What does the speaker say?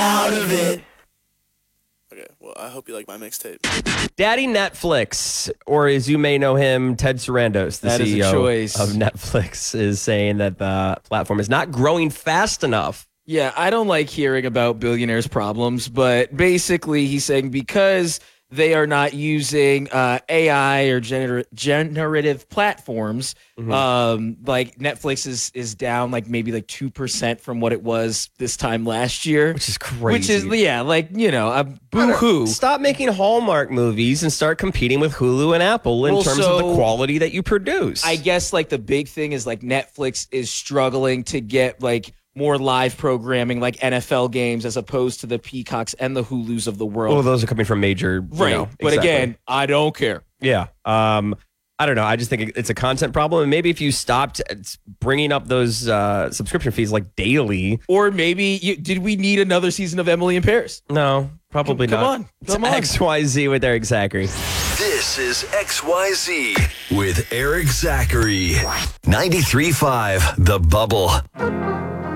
out of it. Okay, well, I hope you like my mixtape. Daddy Netflix, or as you may know him, Ted Sarandos, the That is a CEO choice. of Netflix, is saying that the platform is not growing fast enough. Yeah, I don't like hearing about billionaires' problems, but basically he's saying because they are not using AI or generative platforms, like Netflix is down like maybe like 2% from what it was this time last year. Which is crazy. Which is, yeah, like, boo-hoo. Stop making Hallmark movies and start competing with Hulu and Apple in terms of the quality that you produce. I guess like the big thing is like Netflix is struggling to get like more live programming like NFL games as opposed to the Peacocks and the Hulus of the world. Well, those are coming from major, right. But again, I don't care. Yeah. I don't know. I just think it's a content problem. And maybe if you stopped bringing up those subscription fees like daily. Or maybe, did we need another season of Emily in Paris? No, probably not. Come on. XYZ with Eric Zachary. This is XYZ with Eric Zachary. 93.5 The Bubble.